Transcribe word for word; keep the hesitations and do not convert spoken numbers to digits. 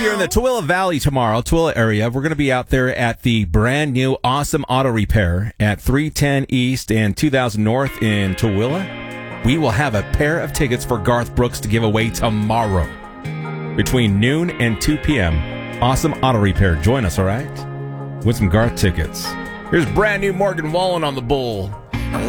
you're in the Tooele Valley tomorrow, Tooele area, we're going to be out there at the brand new Awesome Auto Repair at three ten East and two thousand North in Tooele. We will have a pair of tickets for Garth Brooks to give away tomorrow between noon and two p.m. Awesome Auto Repair. Join us, all right? With some Garth tickets. Here's brand new Morgan Wallen on the Bull.